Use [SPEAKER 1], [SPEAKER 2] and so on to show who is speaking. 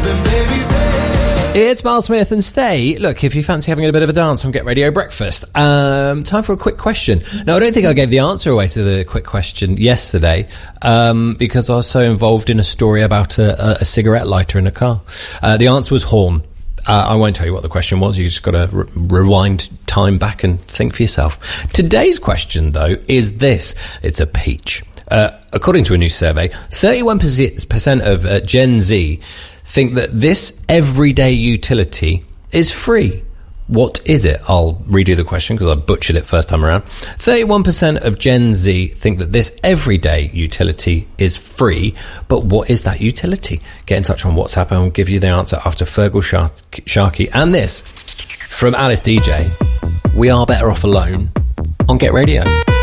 [SPEAKER 1] then baby stay.
[SPEAKER 2] It's Miles Smith and Stay. Look, if you fancy having a bit of a dance on Get Radio Breakfast, time for a quick question. Now, I don't think I gave the answer away to the quick question yesterday because I was so involved in a story about a cigarette lighter in a car. The answer was horn. I won't tell you what the question was. You just got to rewind time back and think for yourself. Today's question, though, is this. It's a peach. According to a new survey, 31% of Gen Z think that this everyday utility is free. What is it? I'll redo the question because I butchered it first time around. 31% of Gen Z think that this everyday utility is free, but what is that utility? Get in touch on WhatsApp and I'll give you the answer after Fergal Sharkey and this from Alice DJ. We are better off alone on Get Radio.